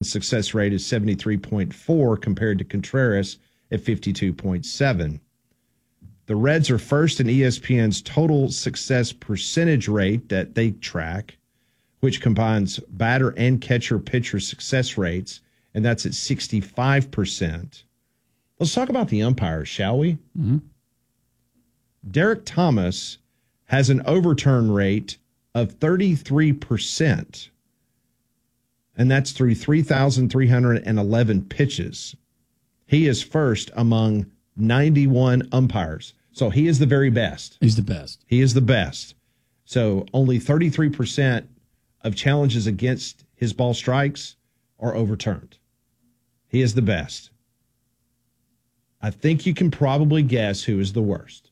challenge success rate is 73.4 compared to Contreras at 52.7. The Reds are first in ESPN's total success percentage rate that they track, which combines batter and catcher-pitcher success rates, and that's at 65%. Let's talk about the umpires, shall we? Mm-hmm. Derek Thomas has an overturn rate of 33%, and that's through 3,311 pitches. He is first among 91 umpires. So he is the very best. He's the best. He is the best. So only 33% of challenges against his ball strikes are overturned. He is the best. I think you can probably guess who is the worst.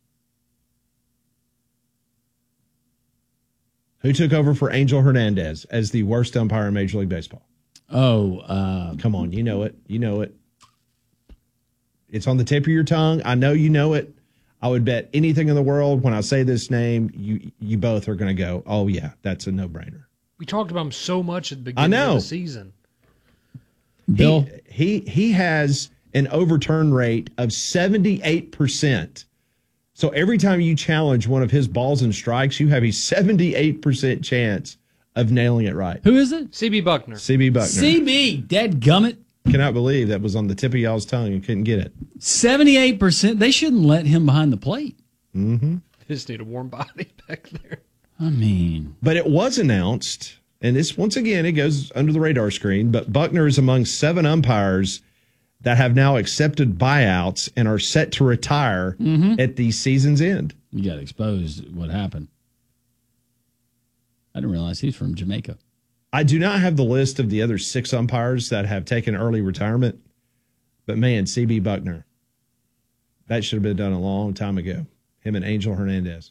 Who took over for Angel Hernandez as the worst umpire in Major League Baseball? Come on, you know it. You know it. It's on the tip of your tongue. I know you know it. I would bet anything in the world when I say this name, you both are going to go, oh, yeah, that's a no-brainer. We talked about him so much at the beginning of the season. Bill? He has an overturn rate of 78%. So every time you challenge one of his balls and strikes, you have a 78% chance of nailing it right. Who is it? CB Buckner. CB Buckner. CB, dadgummit. Cannot believe that was on the tip of y'all's tongue and couldn't get it. 78%. They shouldn't let him behind the plate. Mm-hmm. Just need a warm body back there. I mean. But it was announced, and this, once again, it goes under the radar screen, but Buckner is among 7 umpires that have now accepted buyouts and are set to retire at the season's end. You got exposed what happened. I didn't realize he's from Jamaica. I do not have the list of the other 6 umpires that have taken early retirement, but man, CB Buckner, that should have been done a long time ago. Him and Angel Hernandez.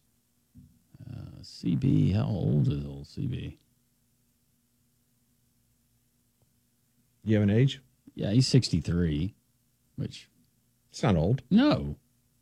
CB, how old is old CB? You have an age? Yeah, he's 63, which... It's not old. No.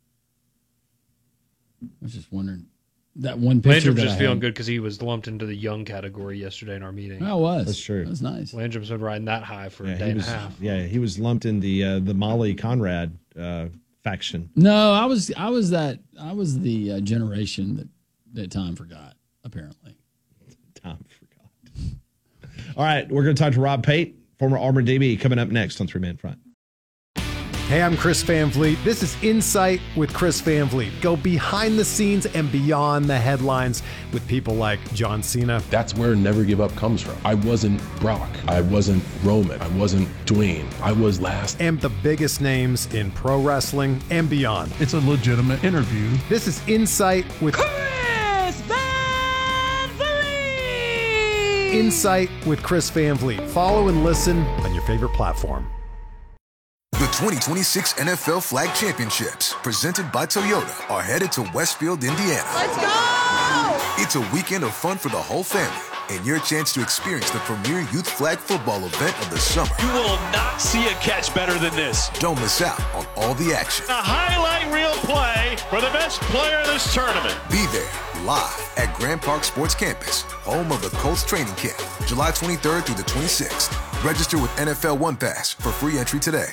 I was just wondering. That one picture Landrum that just I feeling had. good because he was lumped into the young category yesterday in our meeting. Oh, it was. That's true. That was nice. Landrum's been riding that high for a day and a half. Yeah, he was lumped in the Molly Conrad faction. No, I was the generation that Tom forgot, apparently. Tom forgot. All right, we're going to talk to Rob Pate, former Auburn DB, coming up next on 3-Man Front. Hey, I'm Chris Van Vliet. This is Insight with Chris Van Vliet. Go behind the scenes and beyond the headlines with people like John Cena. That's where Never Give Up comes from. I wasn't Brock. I wasn't Roman. I wasn't Dwayne. I was last. And the biggest names in pro wrestling and beyond. It's a legitimate interview. This is Insight with Chris Van Vliet! Insight with Chris Van Vliet. Follow and listen on your favorite platform. The 2026 NFL Flag Championships, presented by Toyota, are headed to Westfield, Indiana. Let's go! It's a weekend of fun for the whole family and your chance to experience the premier youth flag football event of the summer. You will not see a catch better than this. Don't miss out on all the action. A highlight reel play for the best player in this tournament. Be there live at Grand Park Sports Campus, home of the Colts training camp, July 23rd through the 26th. Register with NFL One Pass for free entry today.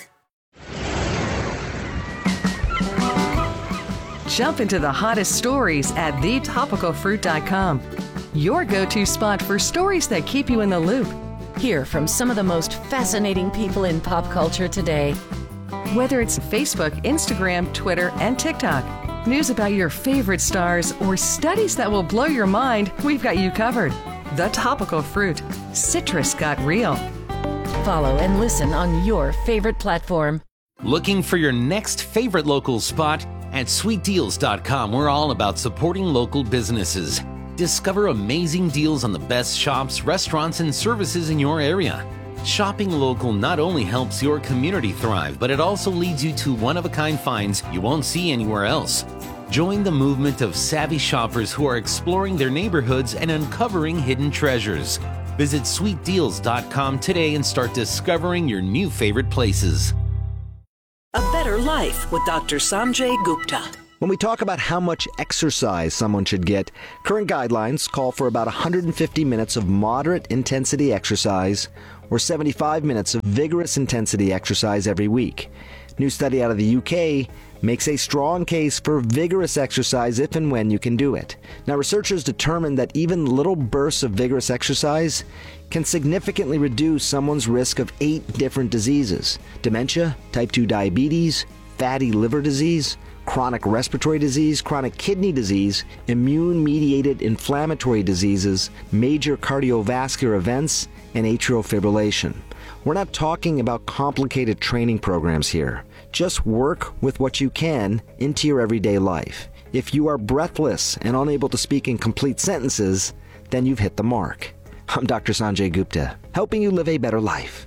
Jump into the hottest stories at thetopicalfruit.com. Your go-to spot for stories that keep you in the loop. Hear from some of the most fascinating people in pop culture today. Whether it's Facebook, Instagram, Twitter, and TikTok, news about your favorite stars, or studies that will blow your mind, we've got you covered. The Topical Fruit. Citrus got real. Follow and listen on your favorite platform. Looking for your next favorite local spot? At sweetdeals.com, we're all about supporting local businesses. Discover amazing deals on the best shops, restaurants, and services in your area. Shopping local not only helps your community thrive, but it also leads you to one-of-a-kind finds you won't see anywhere else. Join the movement of savvy shoppers who are exploring their neighborhoods and uncovering hidden treasures. Visit sweetdeals.com today and start discovering your new favorite places. A Better Life with Dr. Sanjay Gupta. When we talk about how much exercise someone should get, current guidelines call for about 150 minutes of moderate intensity exercise or 75 minutes of vigorous intensity exercise every week. New study out of the UK makes a strong case for vigorous exercise if and when you can do it. Now, researchers determined that even little bursts of vigorous exercise can significantly reduce someone's risk of 8 different diseases: dementia, type 2 diabetes, fatty liver disease, chronic respiratory disease, chronic kidney disease, immune-mediated inflammatory diseases, major cardiovascular events, and atrial fibrillation. We're not talking about complicated training programs here. Just work with what you can into your everyday life. If you are breathless and unable to speak in complete sentences, then you've hit the mark. I'm Dr. Sanjay Gupta, helping you live a better life.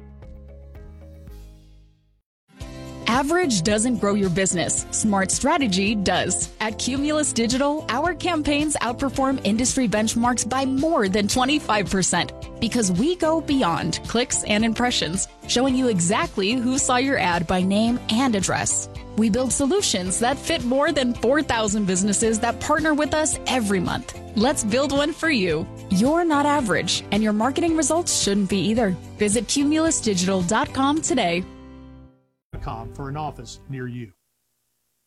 Average doesn't grow your business. Smart strategy does. At Cumulus Digital, our campaigns outperform industry benchmarks by more than 25% because we go beyond clicks and impressions, showing you exactly who saw your ad by name and address. We build solutions that fit more than 4,000 businesses that partner with us every month. Let's build one for you. You're not average, and your marketing results shouldn't be either. Visit cumulusdigital.com today. For an office near you.